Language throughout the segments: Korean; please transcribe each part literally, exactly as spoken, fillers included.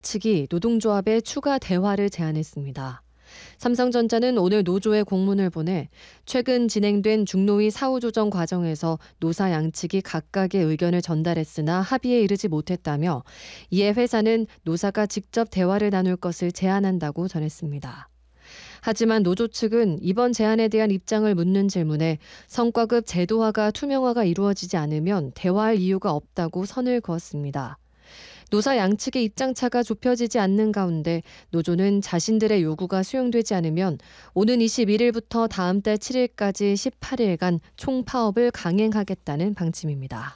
측이 노동조합에 추가 대화를 제안했습니다. 삼성전자는 오늘 노조에 공문을 보내 최근 진행된 중노위 사후조정 과정에서 노사 양측이 각각의 의견을 전달했으나 합의에 이르지 못했다며 이에 회사는 노사가 직접 대화를 나눌 것을 제안한다고 전했습니다. 하지만 노조 측은 이번 제안에 대한 입장을 묻는 질문에 성과급 제도화가 투명화가 이루어지지 않으면 대화할 이유가 없다고 선을 그었습니다. 노사 양측의 입장차가 좁혀지지 않는 가운데 노조는 자신들의 요구가 수용되지 않으면 오는 이십일일부터 다음 달 칠일까지 십팔일간 총파업을 강행하겠다는 방침입니다.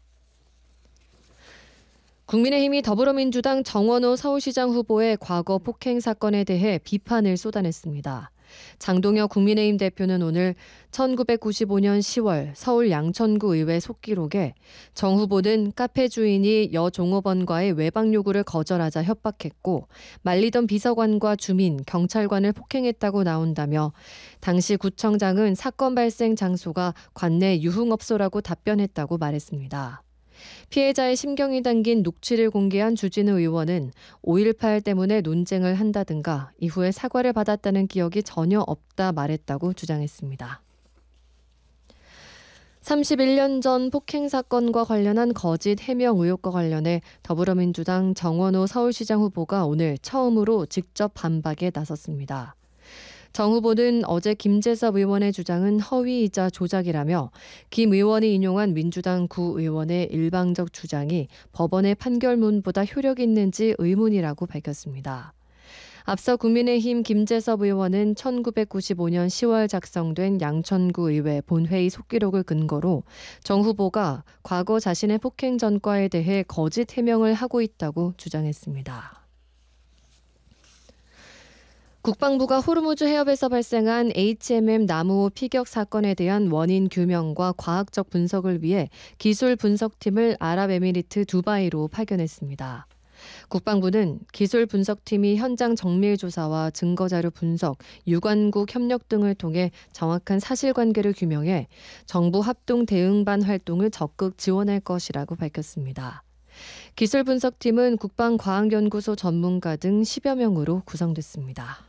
국민의힘이 더불어민주당 정원호 서울시장 후보의 과거 폭행 사건에 대해 비판을 쏟아냈습니다. 장동혁 국민의힘 대표는 오늘 천구백구십오년 시월 서울 양천구 의회 속기록에 정 후보는 카페 주인이 여 종업원과의 외박 요구를 거절하자 협박했고 말리던 비서관과 주민, 경찰관을 폭행했다고 나온다며 당시 구청장은 사건 발생 장소가 관내 유흥업소라고 답변했다고 말했습니다. 피해자의 심경이 담긴 녹취를 공개한 주진우 의원은 오일팔 때문에 논쟁을 한다든가 이후에 사과를 받았다는 기억이 전혀 없다 말했다고 주장했습니다. 삼십일년 전 폭행 사건과 관련한 거짓 해명 의혹과 관련해 더불어민주당 정원호 서울시장 후보가 오늘 처음으로 직접 반박에 나섰습니다. 정 후보는 어제 김재섭 의원의 주장은 허위이자 조작이라며 김 의원이 인용한 민주당 구 의원의 일방적 주장이 법원의 판결문보다 효력이 있는지 의문이라고 밝혔습니다. 앞서 국민의힘 김재섭 의원은 천구백구십오년 시월 작성된 양천구 의회 본회의 속기록을 근거로 정 후보가 과거 자신의 폭행 전과에 대해 거짓 해명을 하고 있다고 주장했습니다. 국방부가 호르무즈 해협에서 발생한 에이치엠엠 남우호 피격 사건에 대한 원인 규명과 과학적 분석을 위해 기술 분석팀을 아랍에미리트 두바이로 파견했습니다. 국방부는 기술 분석팀이 현장 정밀 조사와 증거자료 분석, 유관국 협력 등을 통해 정확한 사실관계를 규명해 정부 합동 대응반 활동을 적극 지원할 것이라고 밝혔습니다. 기술 분석팀은 국방과학연구소 전문가 등 십여 명으로 구성됐습니다.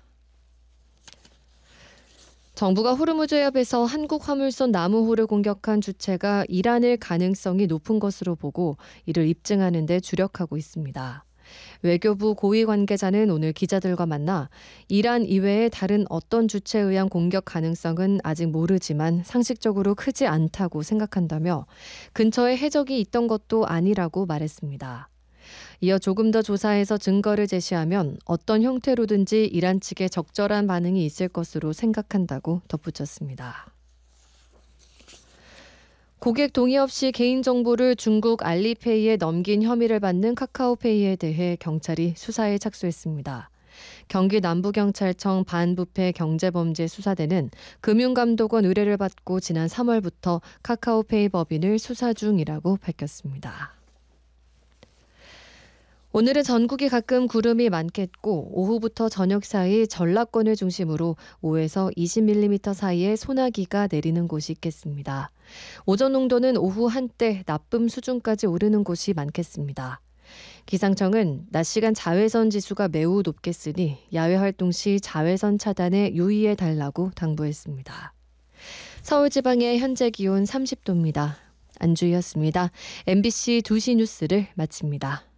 정부가 호르무즈 해협에서 한국 화물선 남우호를 공격한 주체가 이란일 가능성이 높은 것으로 보고 이를 입증하는 데 주력하고 있습니다. 외교부 고위 관계자는 오늘 기자들과 만나 이란 이외의 다른 어떤 주체에 의한 공격 가능성은 아직 모르지만 상식적으로 크지 않다고 생각한다며 근처에 해적이 있던 것도 아니라고 말했습니다. 이어 조금 더 조사해서 증거를 제시하면 어떤 형태로든지 이란 측에 적절한 반응이 있을 것으로 생각한다고 덧붙였습니다. 고객 동의 없이 개인정보를 중국 알리페이에 넘긴 혐의를 받는 카카오페이에 대해 경찰이 수사에 착수했습니다. 경기 남부경찰청 반부패 경제범죄수사대는 금융감독원 의뢰를 받고 지난 삼월부터 카카오페이 법인을 수사 중이라고 밝혔습니다. 오늘은 전국이 가끔 구름이 많겠고 오후부터 저녁 사이 전라권을 중심으로 오에서 이십 밀리미터 사이에 소나기가 내리는 곳이 있겠습니다. 오전 농도는 오후 한때 나쁨 수준까지 오르는 곳이 많겠습니다. 기상청은 낮 시간 자외선 지수가 매우 높겠으니 야외 활동 시 자외선 차단에 유의해 달라고 당부했습니다. 서울 지방의 현재 기온 삼십 도입니다. 안주희였습니다. 엠비씨 두 시 뉴스를 마칩니다.